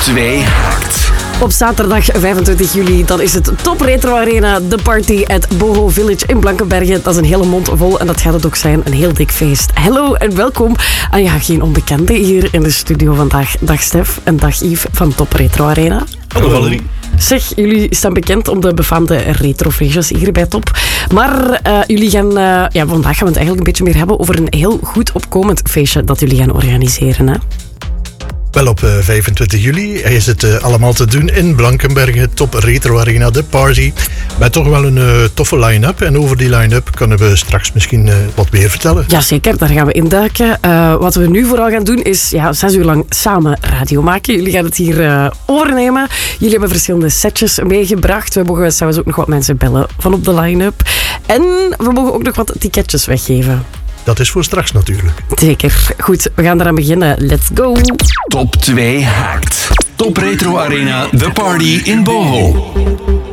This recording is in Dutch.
2 Hakt. Op zaterdag 25 juli dan is het Top Retro Arena, de party at Boho Village in Blankenberge. Dat is een hele mond vol en dat gaat het ook zijn. Een heel dik feest. Hallo en welkom aan geen onbekende hier in de studio vandaag. Dag Stef en dag Yves van Top Retro Arena. Hallo Valerie. Zeg, jullie staan bekend om de befaamde retrofeestjes hier bij Top. Maar jullie gaan, vandaag gaan we het eigenlijk een beetje meer hebben over een heel goed opkomend feestje dat jullie gaan organiseren, hè? Wel, op 25 juli is het allemaal te doen in Blankenberge, Top Retro Arena, de party. Met toch wel een toffe line-up. En over die line-up kunnen we straks misschien wat meer vertellen. Jazeker, daar gaan we induiken. Wat we nu vooral gaan doen is 6 uur lang samen radio maken. Jullie gaan het hier overnemen. Jullie hebben verschillende setjes meegebracht. We mogen zelfs ook nog wat mensen bellen van op de line-up. En we mogen ook nog wat ticketjes weggeven. Dat is voor straks natuurlijk. Zeker. Goed, we gaan eraan beginnen. Let's go. Top 2 Hakt. Top Retro Arena, the party in Boho.